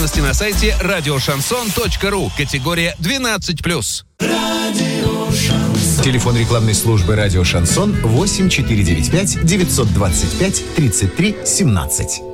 на сайте радиошансон.ру. Категория 12+. Телефон рекламной службы «Радио Шансон» 8495 925 33 17.